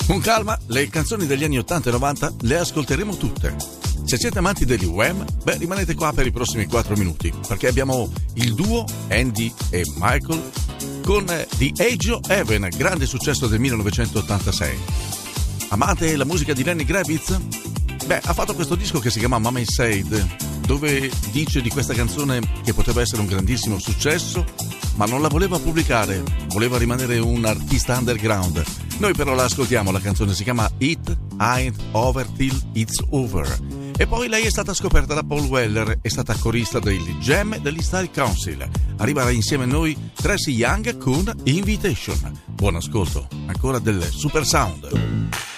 Con calma, le canzoni degli anni 80 e 90 le ascolteremo tutte. Se siete amanti degli Wham, rimanete qua per i prossimi 4 minuti, perché abbiamo il duo Andy e Michael con The Age of Heaven, grande successo del 1986. Amate la musica di Lenny Kravitz? Ha fatto questo disco che si chiama Mama Said, dove dice di questa canzone che poteva essere un grandissimo successo, ma non la voleva pubblicare, voleva rimanere un artista underground. Noi però la ascoltiamo, la canzone si chiama It Ain't Over Till It's Over. E poi lei è stata scoperta da Paul Weller, è stata corista degli Jam degli Style Council. Arriverà insieme a noi Tracy Young con Invitation. Buon ascolto, ancora del Super Sound.